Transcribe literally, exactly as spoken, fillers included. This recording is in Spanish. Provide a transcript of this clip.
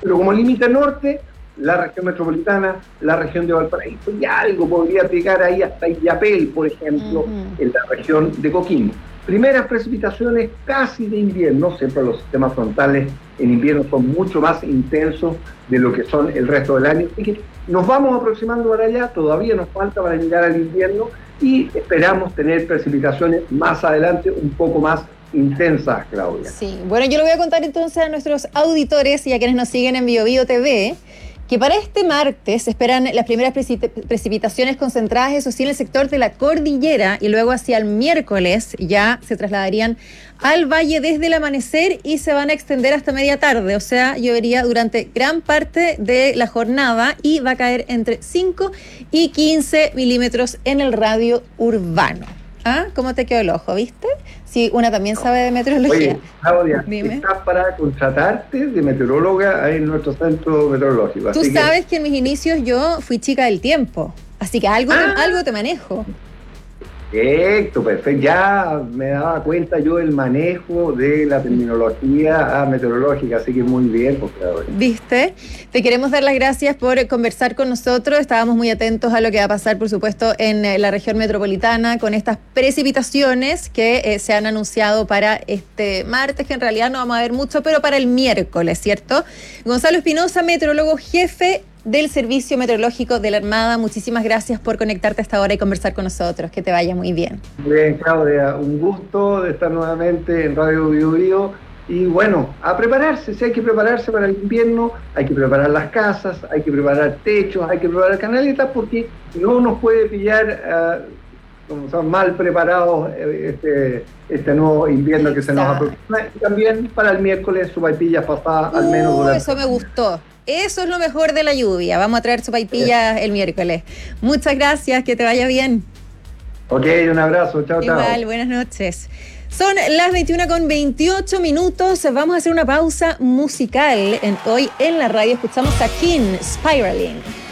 Pero como límite norte, la región metropolitana, la región de Valparaíso, y algo podría pegar ahí hasta Illapel, por ejemplo, uh-huh. en la región de Coquimbo. Primeras precipitaciones casi de invierno, siempre los sistemas frontales en invierno son mucho más intensos de lo que son el resto del año, así que nos vamos aproximando para allá, todavía nos falta para llegar al invierno y esperamos tener precipitaciones más adelante un poco más intensas, Claudia. Sí, bueno, yo le voy a contar entonces a nuestros auditores y a quienes nos siguen en BioBio T V que para este martes se esperan las primeras precipitaciones concentradas, eso sí, en el sector de la cordillera, y luego hacia el miércoles ya se trasladarían al valle desde el amanecer y se van a extender hasta media tarde, o sea, llovería durante gran parte de la jornada y va a caer entre cinco y quince milímetros en el radio urbano. ¿Ah? ¿Cómo te quedó el ojo, viste? Sí, una también sabe de meteorología. Oye, Claudia, estás para contratarte de meteoróloga en nuestro centro meteorológico. Tú así sabes que... que en mis inicios yo fui chica del tiempo, así que algo, ah. te, algo te manejo. Perfecto, perfecto. Ya me daba cuenta yo del manejo de la terminología meteorológica, así que muy bien, pues, claro. ¿Viste? Te queremos dar las gracias por conversar con nosotros. Estábamos muy atentos a lo que va a pasar, por supuesto, en la región metropolitana con estas precipitaciones que eh, se han anunciado para este martes, que en realidad no vamos a ver mucho, pero para el miércoles, ¿cierto? Gonzalo Espinosa, meteorólogo jefe del Servicio Meteorológico de la Armada. Muchísimas gracias por conectarte a esta hora y conversar con nosotros. Que te vaya muy bien. Bien, Claudia, un gusto de estar nuevamente en Radio BioBio. Y bueno, a prepararse, si hay que prepararse para el invierno, hay que preparar las casas, hay que preparar techos, hay que preparar canaletas, porque no nos puede pillar uh, como son mal preparados este, este nuevo invierno que Exacto. se nos aproxima. Y también para el miércoles, sopaipillas pasadas uh, al menos durante... Eso me gustó. Eso es lo mejor de la lluvia. Vamos a traer sopaipillas el miércoles. Muchas gracias, que te vaya bien. Ok, un abrazo. Chao, chao. Igual, buenas noches. Son las veintiuna con veintiocho minutos. Vamos a hacer una pausa musical. En, hoy en la radio escuchamos a King, Spiraling.